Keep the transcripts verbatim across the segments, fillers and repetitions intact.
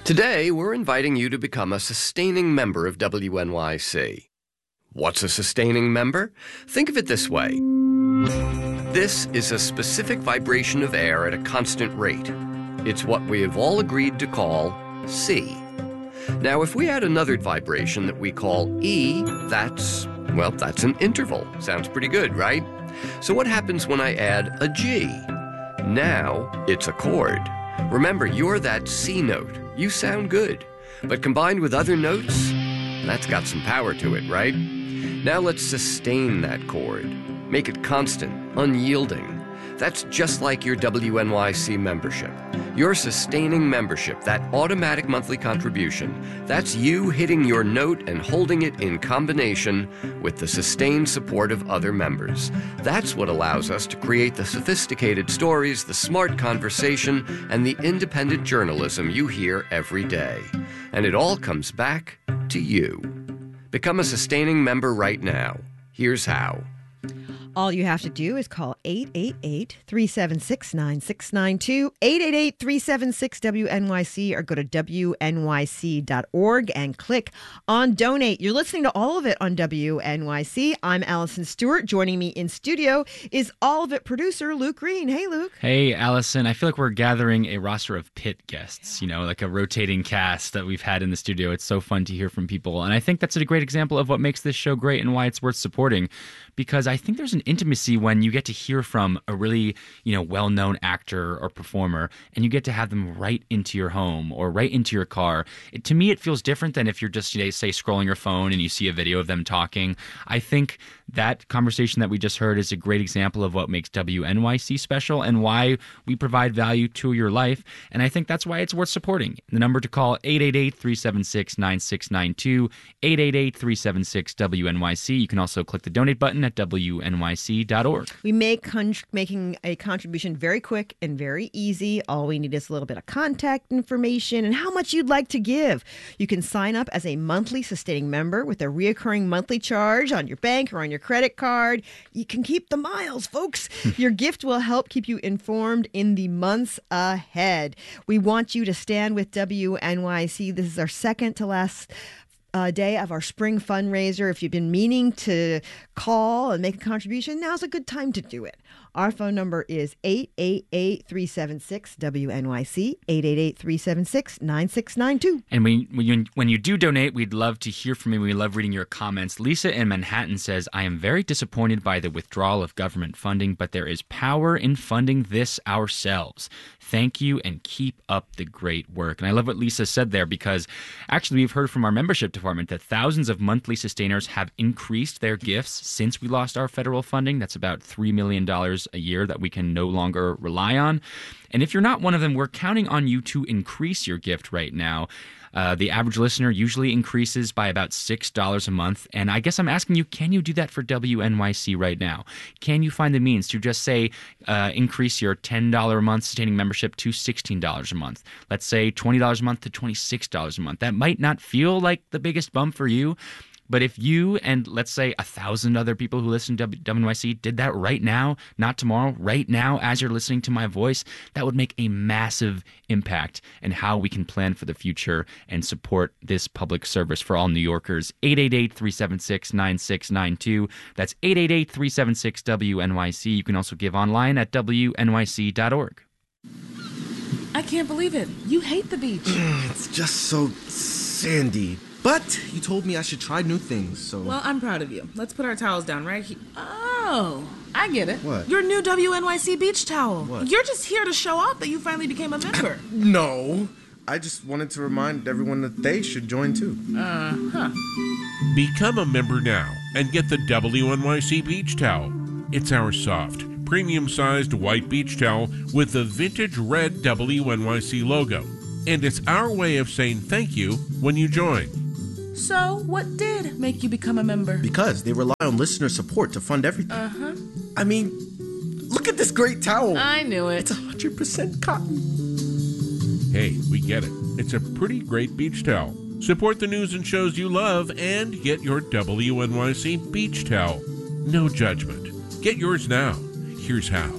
Today, we're inviting you to become a sustaining member of W N Y C. What's a sustaining member? Think of it this way. This is a specific vibration of air at a constant rate. It's what we have all agreed to call C. Now, if we add another vibration that we call E, that's, well, that's an interval. Sounds pretty good, right? So what happens when I add a G? Now, it's a chord. Remember, you're that C note. You sound good. But combined with other notes, that's got some power to it, right? Now let's sustain that chord. Make it constant, unyielding. That's just like your W N Y C membership. Your sustaining membership, that automatic monthly contribution, that's you hitting your note and holding it in combination with the sustained support of other members. That's what allows us to create the sophisticated stories, the smart conversation, and the independent journalism you hear every day. And it all comes back to you. Become a sustaining member right now. Here's how. All you have to do is call eight eight eight, three seven six, nine six nine two, eight eight eight, three seven six, W N Y C, or go to W N Y C dot org and click on Donate. You're listening to All of It on W N Y C. I'm Allison Stewart. Joining me in studio is All of It producer Luke Green. Hey, Luke. Hey, Allison. I feel like we're gathering a roster of pit guests, you know, like a rotating cast that we've had in the studio. It's so fun to hear from people. And I think that's a great example of what makes this show great and why it's worth supporting, because I think there's an intimacy when you get to hear from a really, you know, well-known actor or performer, and you get to have them right into your home or right into your car. It, to me, it feels different than if you're just, you know, say, scrolling your phone and you see a video of them talking. I think that conversation that we just heard is a great example of what makes W N Y C special and why we provide value to your life. And I think that's why it's worth supporting. The number to call, eight eight eight, three seven six, nine six nine two, eight eight eight, three seven six, W N Y C. You can also click the donate button at W N Y C dot org. We make con- making a contribution very quick and very easy. All we need is a little bit of contact information and how much you'd like to give. You can sign up as a monthly sustaining member with a reoccurring monthly charge on your bank or on your credit card. You can keep the miles, folks. Your gift will help keep you informed in the months ahead. We want you to stand with W N Y C. This is our second to last Uh, day of our spring fundraiser. If you've been meaning to call and make a contribution, now's a good time to do it. Our phone number is eight eight eight, three seven six, W N Y C, eight eight eight, three seven six, nine six nine two. And when, when, you, when you do donate, we'd love to hear from you. We love reading your comments. Lisa in Manhattan says, I am very disappointed by the withdrawal of government funding, but there is power in funding this ourselves. Thank you and keep up the great work. And I love what Lisa said there, because actually we've heard from our membership department that thousands of monthly sustainers have increased their gifts since we lost our federal funding. That's about three million dollars a year that we can no longer rely on. And if you're not one of them, we're counting on you to increase your gift right now. Uh, the average listener usually increases by about six dollars a month. And I guess I'm asking you, can you do that for W N Y C right now? Can you find the means to just say uh, increase your ten dollars a month sustaining membership to sixteen dollars a month? Let's say twenty dollars a month to twenty-six dollars a month. That might not feel like the biggest bump for you, but if you and let's say a thousand other people who listen to W N Y C did that right now, not tomorrow, right now as you're listening to my voice, that would make a massive impact in how we can plan for the future and support this public service for all New Yorkers. eight eight eight, three seven six, nine six nine two. That's eight eight eight, three seven six, W N Y C. You can also give online at W N Y C dot org. I can't believe it. You hate the beach. It's just so sandy. But you told me I should try new things, so... Well, I'm proud of you. Let's put our towels down right here. Oh, I get it. What? Your new W N Y C beach towel. What? You're just here to show off that you finally became a member. No. I just wanted to remind everyone that they should join, too. Uh-huh. Become a member now and get the W N Y C beach towel. It's our soft, premium-sized white beach towel with the vintage red W N Y C logo. And it's our way of saying thank you when you join. So, what did make you become a member? Because they rely on listener support to fund everything. Uh-huh. I mean, look at this great towel. I knew it. It's one hundred percent cotton. Hey, we get it. It's a pretty great beach towel. Support the news and shows you love and get your W N Y C beach towel. No judgment. Get yours now. Here's how.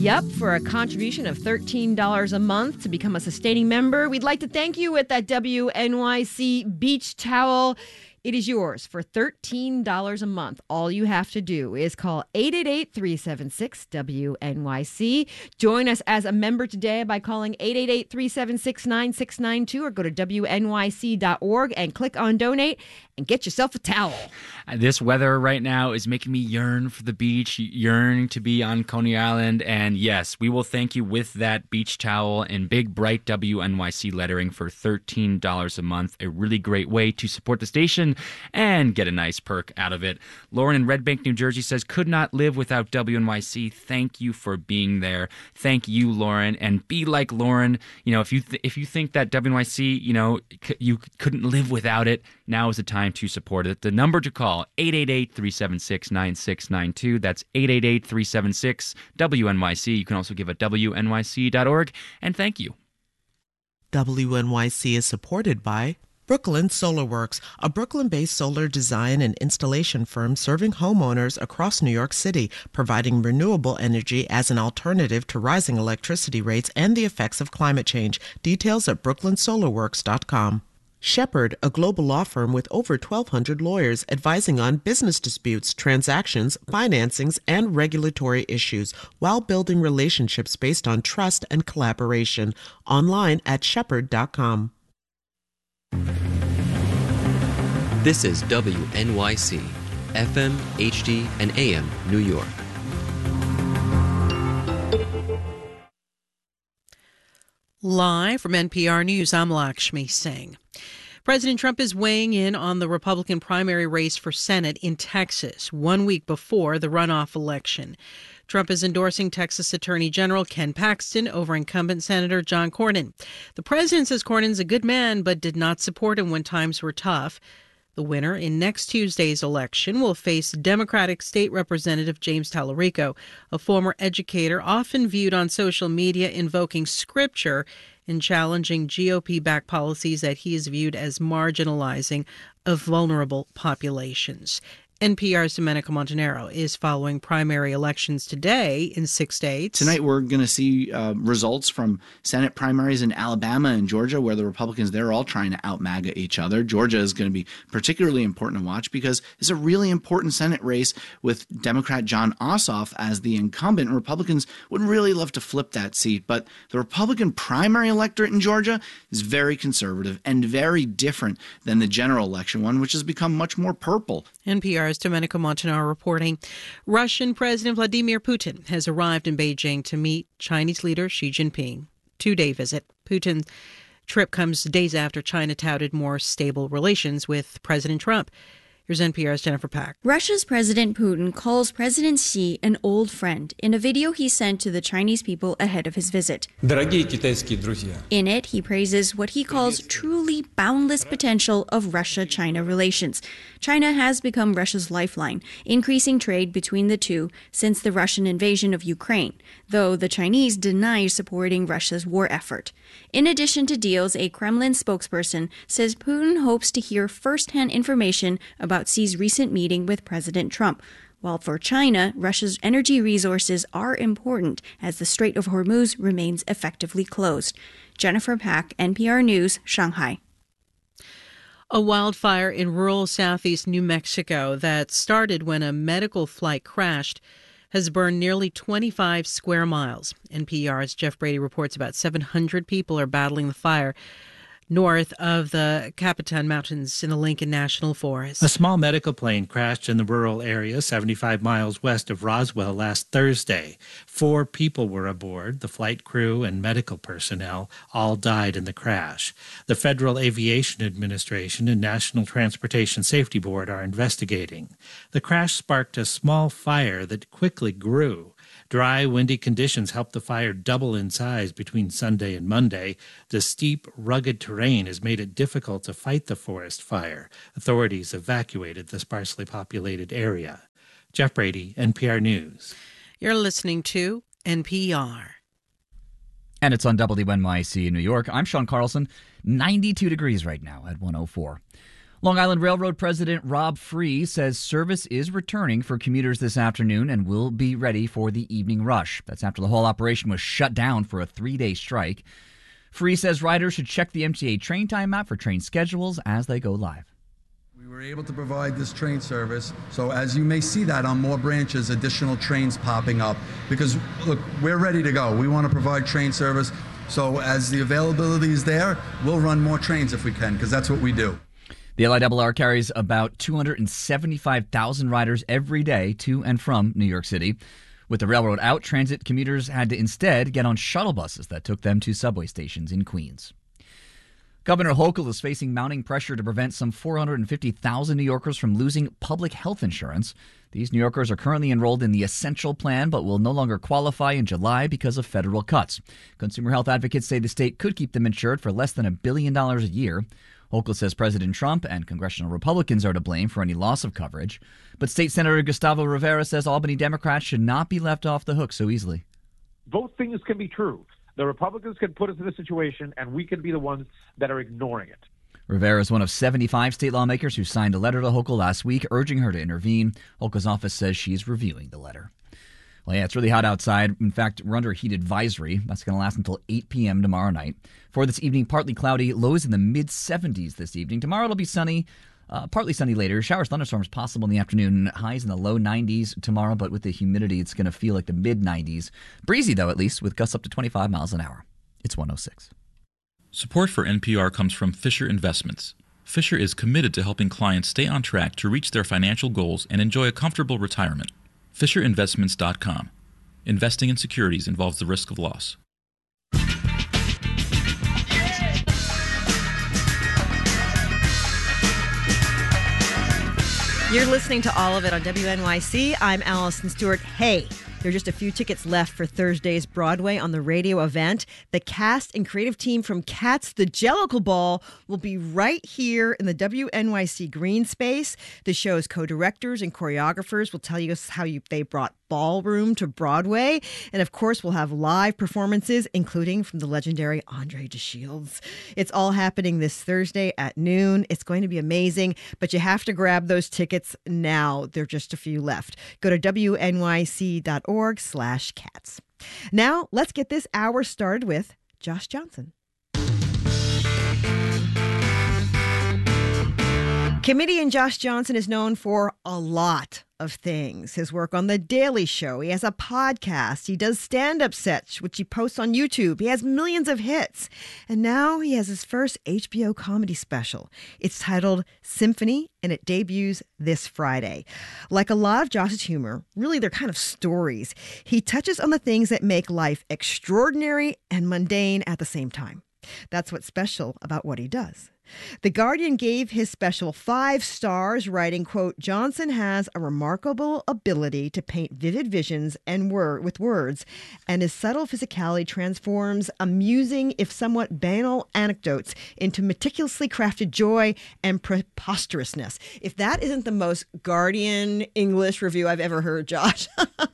Yep, for a contribution of thirteen dollars a month to become a sustaining member, we'd like to thank you with that W N Y C beach towel. It is yours for thirteen dollars a month. All you have to do is call eight eight eight, three seven six, W N Y C. Join us as a member today by calling eight eight eight, three seven six, nine six nine two or go to W N Y C dot org and click on donate and get yourself a towel. This weather right now is making me yearn for the beach, yearn to be on Coney Island. And yes, we will thank you with that beach towel in big, bright W N Y C lettering for thirteen dollars a month. A really great way to support the station and get a nice perk out of it. Lauren in Red Bank, New Jersey says, could not live without W N Y C. Thank you for being there. Thank you, Lauren. And be like Lauren. You know, if you th- if you think that W N Y C, you know, c- you couldn't live without it, now is the time to support it. The number to call, eight eight eight, three seven six, nine six nine two. That's eight eight eight, three seven six, W N Y C. You can also give at W N Y C dot org. And thank you. W N Y C is supported by Brooklyn Solar Works, a Brooklyn-based solar design and installation firm serving homeowners across New York City, providing renewable energy as an alternative to rising electricity rates and the effects of climate change. Details at brooklyn solar works dot com. Shepherd, a global law firm with over twelve hundred lawyers advising on business disputes, transactions, financings, and regulatory issues while building relationships based on trust and collaboration. Online at shepherd dot com. This is W N Y C, F M, H D, and A M, New York. Live from N P R News, I'm Lakshmi Singh. President Trump is weighing in on the Republican primary race for Senate in Texas, one week before the runoff election. Trump is endorsing Texas Attorney General Ken Paxton over incumbent Senator John Cornyn. The president says Cornyn's a good man, but did not support him when times were tough. The winner in next Tuesday's election will face Democratic State Representative James Tallarico, a former educator often viewed on social media invoking scripture and challenging G O P-backed policies that he is viewed as marginalizing of vulnerable populations. N P R's Domenico Montanaro is following primary elections today in six states. Tonight we're going to see uh, results from Senate primaries in Alabama and Georgia, where the Republicans, they're all trying to out-MAGA each other. Georgia is going to be particularly important to watch because it's a really important Senate race with Democrat Jon Ossoff as the incumbent. Republicans would really love to flip that seat, but the Republican primary electorate in Georgia is very conservative and very different than the general election one, which has become much more purple. N P R's Domenico Montanaro reporting. Russian President Vladimir Putin has arrived in Beijing to meet Chinese leader Xi Jinping. Two-day visit. Putin's trip comes days after China touted more stable relations with President Trump. Here's N P R's Jennifer Pack. Russia's President Putin calls President Xi an old friend in a video he sent to the Chinese people ahead of his visit. In it, he praises what he calls truly boundless potential of Russia-China relations. China has become Russia's lifeline, increasing trade between the two since the Russian invasion of Ukraine, though the Chinese deny supporting Russia's war effort. In addition to deals, a Kremlin spokesperson says Putin hopes to hear first-hand information about Xi's recent meeting with President Trump. While for China, Russia's energy resources are important as the Strait of Hormuz remains effectively closed. Jennifer Pack, N P R News, Shanghai. A wildfire in rural southeast New Mexico that started when a medical flight crashed has burned nearly twenty-five square miles. N P R's Jeff Brady reports about seven hundred people are battling the fire north of the Capitan Mountains in the Lincoln National Forest. A small medical plane crashed in the rural area seventy-five miles west of Roswell last Thursday. Four people were aboard. The flight crew and medical personnel all died in the crash. The Federal Aviation Administration and National Transportation Safety Board are investigating. The crash sparked a small fire that quickly grew. Dry, windy conditions helped the fire double in size between Sunday and Monday. The steep, rugged terrain has made it difficult to fight the forest fire. Authorities evacuated the sparsely populated area. Jeff Brady, N P R News. You're listening to N P R. And it's on W N Y C in New York. I'm Sean Carlson. ninety-two degrees right now at one oh four. Long Island Railroad President Rob Free says service is returning for commuters this afternoon and will be ready for the evening rush. That's after the whole operation was shut down for a three-day strike. Free says riders should check the M T A train time map for train schedules as they go live. We were able to provide this train service, so as you may see that on more branches, additional trains popping up, because, look, we're ready to go. We want to provide train service, so as the availability is there, we'll run more trains if we can, because that's what we do. The L I R R carries about two hundred seventy-five thousand riders every day to and from New York City. With the railroad out, transit commuters had to instead get on shuttle buses that took them to subway stations in Queens. Governor Hochul is facing mounting pressure to prevent some four hundred fifty thousand New Yorkers from losing public health insurance. These New Yorkers are currently enrolled in the Essential Plan but will no longer qualify in July because of federal cuts. Consumer health advocates say the state could keep them insured for less than a billion dollars a year. Hochul says President Trump and congressional Republicans are to blame for any loss of coverage. But State Senator Gustavo Rivera says Albany Democrats should not be left off the hook so easily. Both things can be true. The Republicans can put us in a situation, and we can be the ones that are ignoring it. Rivera is one of seventy-five state lawmakers who signed a letter to Hochul last week urging her to intervene. Hochul's office says she's reviewing the letter. Well, yeah, it's really hot outside. In fact, we're under a heat advisory. That's going to last until eight p.m. tomorrow night. For this evening, partly cloudy, lows in the mid-seventies this evening. Tomorrow it'll be sunny, uh, partly sunny later. Showers, thunderstorms possible in the afternoon. Highs in the low nineties tomorrow, but with the humidity, it's going to feel like the mid-nineties. Breezy, though, at least, with gusts up to twenty-five miles an hour. It's one oh six. Support for N P R comes from Fisher Investments. Fisher is committed to helping clients stay on track to reach their financial goals and enjoy a comfortable retirement. Fisher Investments dot com. Investing in securities involves the risk of loss. You're listening to all of it on W N Y C. I'm Allison Stewart. Hey, there are just a few tickets left for Thursday's Broadway on the Radio event. The cast and creative team from Cats the Jellicle Ball will be right here in the W N Y C green space. The show's co-directors and choreographers will tell you how you, they brought ballroom to Broadway. And of course, we'll have live performances, including from the legendary Andre DeShields. It's all happening this Thursday at noon. It's going to be amazing, but you have to grab those tickets now. There are just a few left. Go to W N Y C dot org slash cats. Now, let's get this hour started with Josh Johnson. Comedian Josh Johnson is known for a lot of things. His work on The Daily Show. He has a podcast. He does stand-up sets, which he posts on YouTube. He has millions of hits. And now he has his first H B O comedy special. It's titled Symphony, and it debuts this Friday. Like a lot of Josh's humor, really they're kind of stories. He touches on the things that make life extraordinary and mundane at the same time. That's what's special about what he does. The Guardian gave his special five stars, writing, quote, Johnson has a remarkable ability to paint vivid visions and word with words, and his subtle physicality transforms amusing, if somewhat banal, anecdotes into meticulously crafted joy and preposterousness. If that isn't the most Guardian English review I've ever heard, Josh.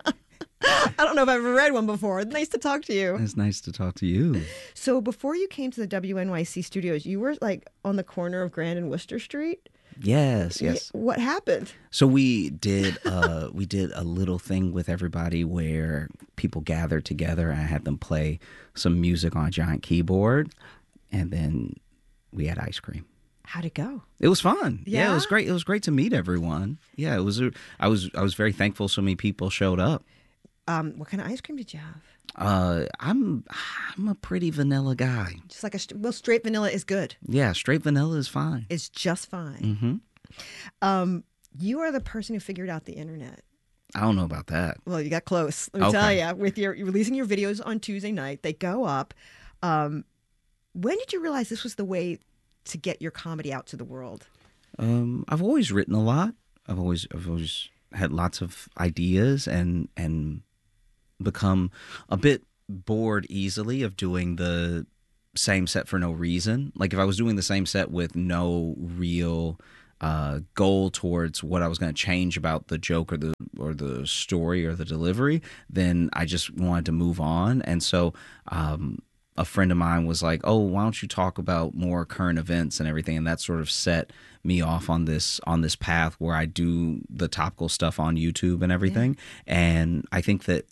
I don't know if I've ever read one before. Nice to talk to you. It's nice to talk to you. So before you came to the W N Y C studios, you were like on the corner of Grand and Worcester Street? Yes, yes. What happened? So we did uh, we did a little thing with everybody where people gathered together. I had them play some music on a giant keyboard, and then we had ice cream. How'd it go? It was fun. Yeah? yeah, it was great. It was great to meet everyone. Yeah, it was. A, I was. I was very thankful so many people showed up. Um, what kind of ice cream did you have? Uh, I'm I'm a pretty vanilla guy. Just like a well, straight vanilla is good. Yeah, straight vanilla is fine. It's just fine. Mm-hmm. Um, you are the person who figured out the internet. I don't know about that. Well, you got close. Let me okay. tell you. With your you're releasing your videos on Tuesday night, they go up. Um, when did you realize this was the way to get your comedy out to the world? Um, I've always written a lot. I've always I've always had lots of ideas and and. become a bit bored easily of doing the same set for no reason. Like if I was doing the same set with no real uh, goal towards what I was going to change about the joke or the or the story or the delivery, then I just wanted to move on. And so um, a friend of mine was like, oh, why don't you talk about more current events and everything? And that sort of set me off on this on this path where I do the topical stuff on YouTube and everything. Yeah. And I think that